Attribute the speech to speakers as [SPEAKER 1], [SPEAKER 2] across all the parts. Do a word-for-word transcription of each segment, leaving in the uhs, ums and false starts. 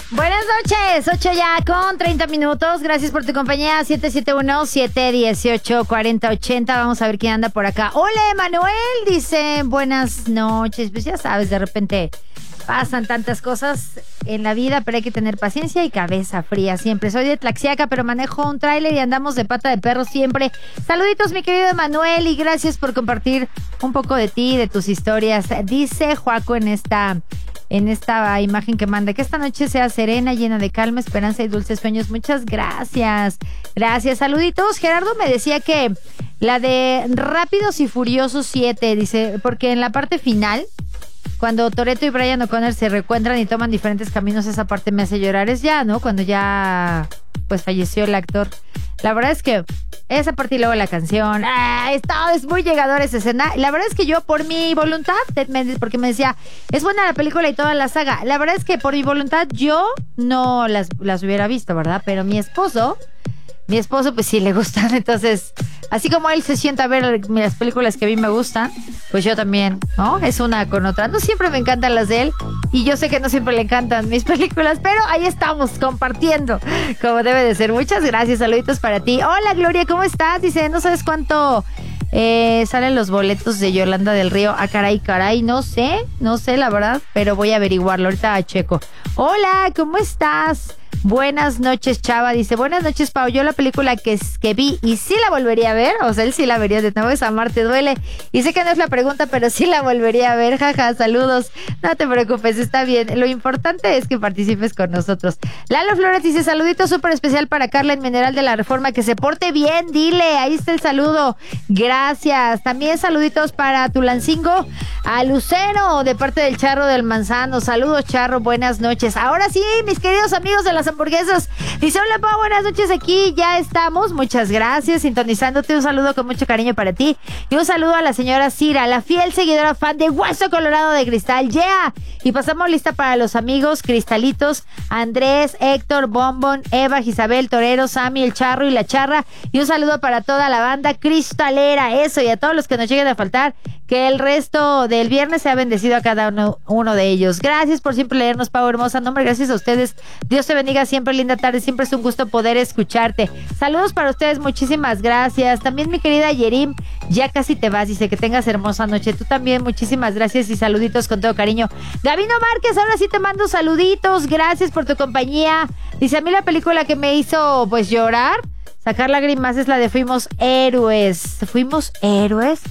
[SPEAKER 1] Buenas noches, ocho ya con treinta minutos. Gracias por tu compañía. siete siete uno, siete uno ocho, cuatro cero ocho cero. Vamos a ver quién anda por acá. Hola, Manuel, dice buenas noches. Pues ya sabes, de repente pasan tantas cosas en la vida, pero hay que tener paciencia y cabeza fría siempre. Soy de Tlaxiaca, pero manejo un tráiler y andamos de pata de perro siempre. Saluditos, mi querido Manuel, y gracias por compartir un poco de ti, de tus historias. Dice Joaco en esta... en esta imagen que manda, que esta noche sea serena, llena de calma, esperanza y dulces sueños. Muchas gracias. Gracias, saluditos. Gerardo me decía que la de Rápidos y Furiosos siete, dice, porque en la parte final, cuando Toretto y Brian O'Connor se reencuentran y toman diferentes caminos, esa parte me hace llorar. Es ya, ¿no? Cuando ya, pues, falleció el actor. La verdad es que esa parte y luego la canción, ah, es, todo, es muy llegadora esa escena. La verdad es que yo, por mi voluntad, porque me decía, es buena la película y toda la saga. La verdad es que por mi voluntad yo no las, las hubiera visto, ¿verdad? Pero mi esposo, mi esposo pues sí le gustan. Entonces, así como él se sienta a ver las películas que a mí me gustan, pues yo también, ¿no? Es una con otra. No siempre me encantan las de él y yo sé que no siempre le encantan mis películas, pero ahí estamos compartiendo como debe de ser. Muchas gracias, saluditos para ti. Hola, Gloria, ¿cómo estás? Dice, no sabes cuánto eh, salen los boletos de Yolanda del Río. Ah, caray, caray, no sé, no sé la verdad, pero voy a averiguarlo ahorita a checo. Hola, ¿cómo estás? Buenas noches, Chava. Dice, buenas noches, Pau. Yo la película que, que vi y sí la volvería a ver, o sea, él sí la vería de nuevo, es Amarte Duele. Y sé que no es la pregunta, pero sí la volvería a ver. Jaja, saludos. No te preocupes, está bien. Lo importante es que participes con nosotros. Lalo Flores dice, saludito súper especial para Carla en Mineral de la Reforma. Que se porte bien, dile. Ahí está el saludo. Gracias. También saluditos para Tulancingo, a Lucero, de parte del Charro del Manzano. Saludos, Charro. Buenas noches. Ahora sí, mis queridos amigos de las hamburguesas. Dice, hola, Pau, buenas noches, aquí ya estamos, muchas gracias, sintonizándote, un saludo con mucho cariño para ti, y un saludo a la señora Cira, la fiel seguidora fan de Hueso Colorado de Cristal, yeah, y pasamos lista para los amigos cristalitos, Andrés, Héctor, Bombón, Eva, Isabel, Torero, Sammy, el Charro y la Charra, y un saludo para toda la banda cristalera, eso, y a todos los que nos lleguen a faltar, que el resto del viernes sea bendecido a cada uno, uno de ellos. Gracias por siempre leernos, Pau hermosa. Nombre, gracias a ustedes. Dios te bendiga siempre, linda tarde. Siempre es un gusto poder escucharte. Saludos para ustedes, muchísimas gracias. También mi querida Yerim, ya casi te vas, dice que tengas hermosa noche. Tú también, muchísimas gracias y saluditos con todo cariño. Gabino Márquez, ahora sí te mando saluditos. Gracias por tu compañía. Dice, a mí la película que me hizo pues llorar, sacar lágrimas, es la de Fuimos Héroes. ¿Fuimos Héroes?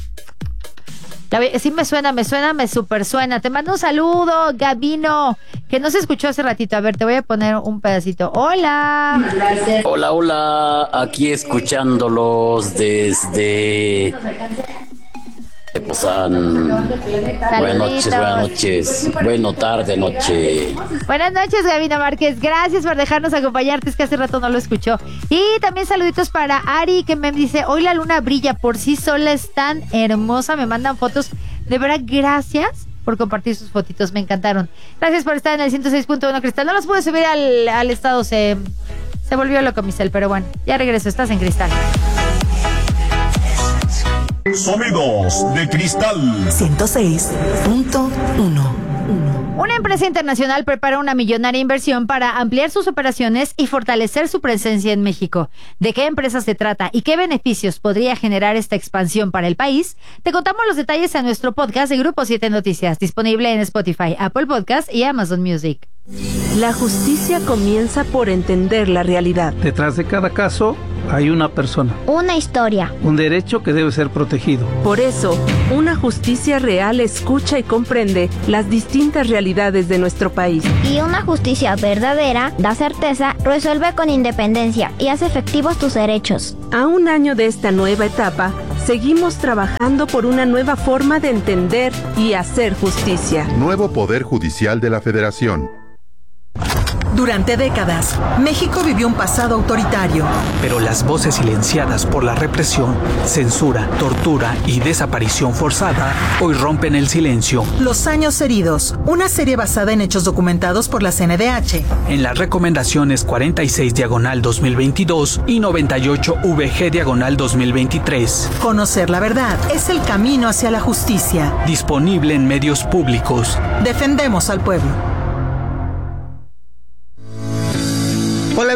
[SPEAKER 1] La, sí me suena, me suena, me super suena. Te mando un saludo, Gabino, que no se escuchó hace ratito. A ver, te voy a poner un pedacito. Hola.
[SPEAKER 2] Hola, hola. Aquí escuchándolos desde... Busan. Buenas noches, buenas noches. Bueno, tarde, noche.
[SPEAKER 1] Buenas noches, Gabino Márquez. Gracias por dejarnos acompañarte. Es que hace rato no lo escuchó. Y también saluditos para Ari, que me dice, hoy la luna brilla por sí sola, es tan hermosa. Me mandan fotos. De verdad, gracias por compartir sus fotitos. Me encantaron. Gracias por estar en el ciento seis punto uno Cristal. No los pude subir al, al estado. Se, se volvió loco mi cel, pero bueno, ya regreso. Estás en Cristal.
[SPEAKER 3] Sonidos de Cristal
[SPEAKER 4] ciento seis punto uno.
[SPEAKER 1] Una empresa internacional prepara una millonaria inversión para ampliar sus operaciones y fortalecer su presencia en México. ¿De qué empresa se trata y qué beneficios podría generar esta expansión para el país? Te contamos los detalles en nuestro podcast de Grupo siete Noticias, disponible en Spotify, Apple Podcast y Amazon Music.
[SPEAKER 5] La justicia comienza por entender la realidad.
[SPEAKER 6] Detrás de cada caso hay una persona.
[SPEAKER 7] Una historia.
[SPEAKER 6] Un derecho que debe ser protegido.
[SPEAKER 5] Por eso, una justicia real escucha y comprende las distintas realidades de nuestro país.
[SPEAKER 7] Y una justicia verdadera da certeza, resuelve con independencia y hace efectivos tus derechos.
[SPEAKER 5] A un año de esta nueva etapa, seguimos trabajando por una nueva forma de entender y hacer justicia.
[SPEAKER 8] Nuevo Poder Judicial de la Federación.
[SPEAKER 4] Durante décadas, México vivió un pasado autoritario.
[SPEAKER 9] Pero las voces silenciadas por la represión, censura, tortura y desaparición forzada hoy rompen el silencio.
[SPEAKER 4] Los años heridos, una serie basada en hechos documentados por la C N D H.
[SPEAKER 9] En las recomendaciones cuarenta y seis diagonal dos mil veintidós y noventa y ocho V G diagonal dos mil veintitrés.
[SPEAKER 4] Conocer la verdad es el camino hacia la justicia.
[SPEAKER 9] Disponible en medios públicos.
[SPEAKER 4] Defendemos al pueblo.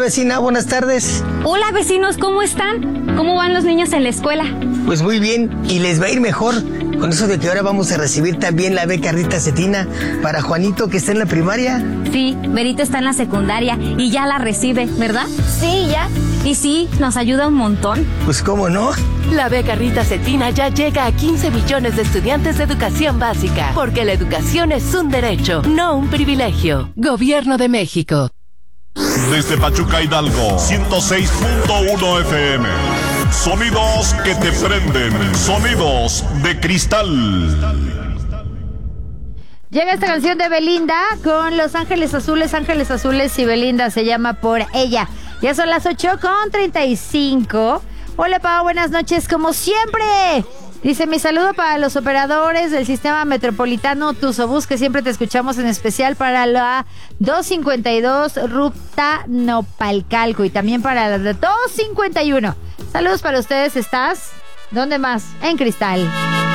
[SPEAKER 10] vecina, buenas tardes.
[SPEAKER 11] Hola vecinos, ¿cómo están? ¿Cómo van los niños en la escuela?
[SPEAKER 10] Pues muy bien, y les va a ir mejor con eso de que ahora vamos a recibir también la beca Rita Cetina para Juanito, que está en la primaria.
[SPEAKER 11] Sí, Berito está en la secundaria y ya la recibe, ¿verdad?
[SPEAKER 7] Sí, ya.
[SPEAKER 11] Y sí, nos ayuda un montón.
[SPEAKER 10] Pues cómo no.
[SPEAKER 12] La beca Rita Cetina ya llega a quince millones de estudiantes de educación básica, porque la educación es un derecho, no un privilegio. Gobierno de México.
[SPEAKER 3] Desde Pachuca, Hidalgo, ciento seis punto uno F M. Sonidos que te prenden, sonidos de cristal.
[SPEAKER 1] Llega esta canción de Belinda con Los Ángeles Azules, Ángeles Azules y Belinda se llama Por Ella. Ya son las ocho con treinta y cinco. Hola, Pau, buenas noches, como siempre. Dice, mi saludo para los operadores del sistema metropolitano Tusobús, que siempre te escuchamos, en especial para la doscientos cincuenta y dos Ruta Nopalcalco y también para la doscientos cincuenta y uno. Saludos para ustedes, ¿estás? ¿Dónde más? En Cristal.